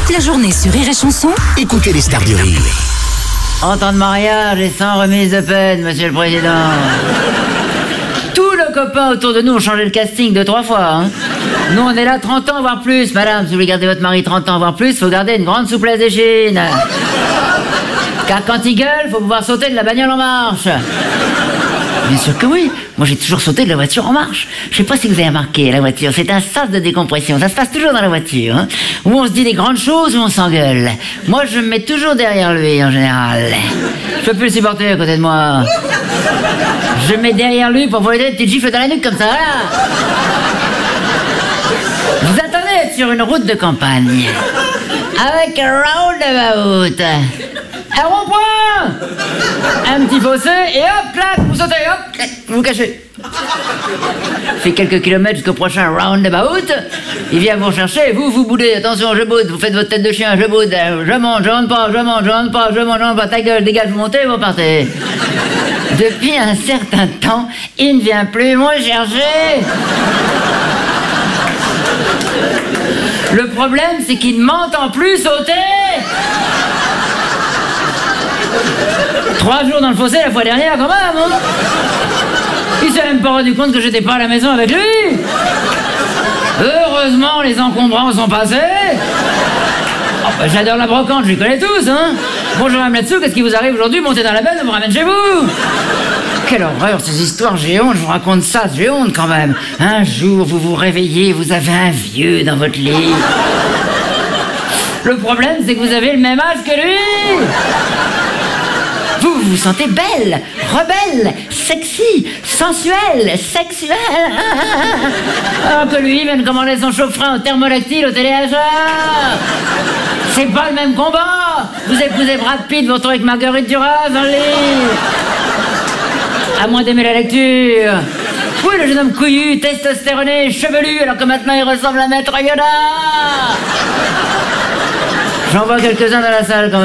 Toute la journée sur Rire et Chanson, Écoutez les stars du rire. En temps de mariage et sans remise de peine, monsieur le président. Tous nos copains autour de nous ont changé le casting 2-3 fois. Hein. Nous, on est là 30 ans, voire plus. Madame, si vous voulez garder votre mari 30 ans, voire plus, faut garder une grande souplesse d'échine. Car quand il gueule, faut pouvoir sauter de la bagnole en marche. Bien sûr que oui. Moi, j'ai toujours sauté de la voiture en marche. Je sais pas si vous avez remarqué, la voiture, c'est un sas de décompression. Ça se passe toujours dans la voiture, hein. Où on se dit des grandes choses, où on s'engueule. Moi, je me mets toujours derrière lui, en général. Je peux plus le supporter à côté de moi. Je me mets derrière lui pour pouvoir lui donner une petite gifle dans la nuque, comme ça, voilà. Vous attendez d'être sur une route de campagne. Avec un roundabout. Un rond-point, un petit fossé, et hop, clac, vous sautez, hop, clac, vous vous cachez. Fait quelques kilomètres jusqu'au prochain roundabout, il vient vous chercher, et vous boudez, attention, je boude, vous faites votre tête de chien, je boude, je monte, je monte pas, je monte, je monte pas, je monte, je monte pas, ta gueule, dégage, vous montez, vous partez. Depuis un certain temps, il ne vient plus me chercher. Le problème, c'est qu'il ne m'entend plus sauter. 3 jours dans le fossé la fois dernière, quand même, hein. Il s'est même pas rendu compte que j'étais pas à la maison avec lui. Heureusement, les encombrants sont passés. Oh, bah, j'adore la brocante, je les connais tous, hein. Bonjour, madame là-dessous, qu'est-ce qui vous arrive aujourd'hui? Montez dans la benne, on vous ramène chez vous. Quelle horreur, ces histoires, j'ai honte, je vous raconte ça, j'ai honte quand même. Un jour, vous vous réveillez, vous avez un vieux dans votre lit. Le problème, c'est que vous avez le même âge que lui. Vous vous sentez belle, rebelle, sexy, sensuelle, sexuelle. Alors que lui vient de commander son chauffe-frein au thermolactyle au téléachat. C'est pas le même combat. Vous épousez Brad Pitt, vous retrouvez avec Marguerite Duras dans le lit. À moins d'aimer la lecture. Oui, le jeune homme couillu, testostéroné, chevelu, alors que maintenant il ressemble à Maître Yoda. J'en vois quelques-uns dans la salle quand même.